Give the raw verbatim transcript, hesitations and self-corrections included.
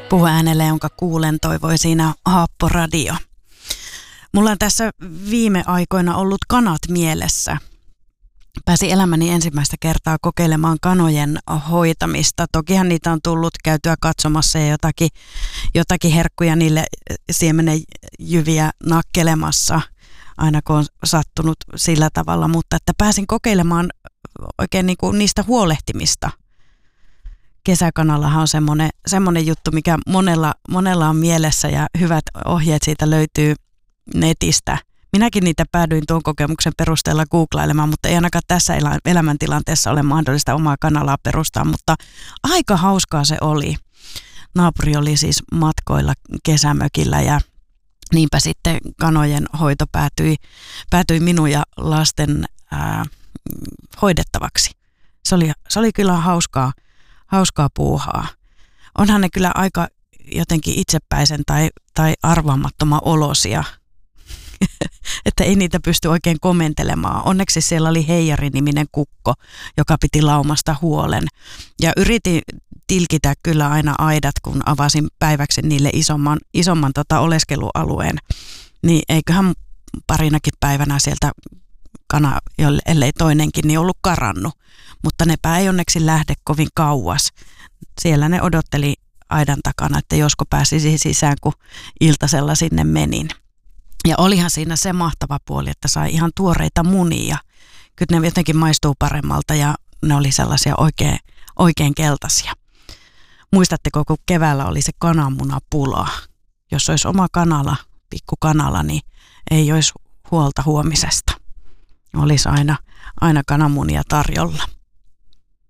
Puhuäänelle, jonka kuulen, toivoi siinä Haappo Radio. Mulla on tässä viime aikoina ollut kanat mielessä. Pääsin elämäni ensimmäistä kertaa kokeilemaan kanojen hoitamista. Tokihan niitä on tullut käytyä katsomassa ja jotakin, jotakin herkkuja niille siemenenjyviä nakkelemassa, aina kun on sattunut sillä tavalla. Mutta että pääsin kokeilemaan oikein niin kuin niistä huolehtimista. Kesäkanallahan on semmoinen, semmoinen juttu, mikä monella, monella on mielessä ja hyvät ohjeet siitä löytyy netistä. Minäkin niitä päädyin tuon kokemuksen perusteella googlailemaan, mutta ei ainakaan tässä elämäntilanteessa ole mahdollista omaa kanalaa perustaa, mutta aika hauskaa se oli. Naapuri oli siis matkoilla kesämökillä ja niinpä sitten kanojen hoito päätyi, päätyi minun ja lasten ää, hoidettavaksi. Se oli, se oli kyllä hauskaa. Hauskaa puuhaa. Onhan ne kyllä aika jotenkin itsepäisen tai, tai arvaamattoman olosia, että ei niitä pysty oikein komentelemaan. Onneksi siellä oli Heijari-niminen kukko, joka piti laumasta huolen. Ja yritin tilkitä kyllä aina aidat, kun avasin päiväksi niille isomman, isomman tota oleskelualueen. Niin eiköhän parinakin päivänä sieltä kana, ellei toinenkin, niin ollut karannut. Mutta nepä ei onneksi lähde kovin kauas. Siellä ne odotteli aidan takana, että josko pääsisi sisään, kun iltasella sinne menin. Ja olihan siinä se mahtava puoli, että sai ihan tuoreita munia. Kyllä ne jotenkin maistuu paremmalta ja ne oli sellaisia oikein, oikein keltaisia. Muistatteko, kun keväällä oli se kananmunapula? Jos olisi oma kanala, pikku kanala, niin ei olisi huolta huomisesta. Olisi aina, aina kananmunia tarjolla.